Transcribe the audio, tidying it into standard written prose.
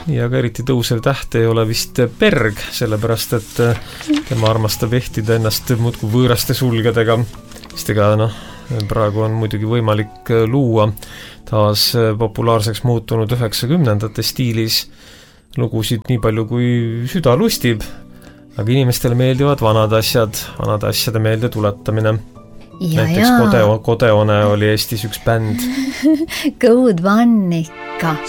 ja ka eriti tõusev täht ei ole vist Berg, sellepärast et tema armastab ehtida ennast muudkui võõraste sulgedega, sest ega praegu on muidugi võimalik luua taas populaarseks muutunud 90ndate stiilis lugusid nii palju kui süda lustib, aga inimestele meeldivad vanad asjade meelde tuletamine. Näiteks Kodeone oli Eestis üks bänd. Good One ikka.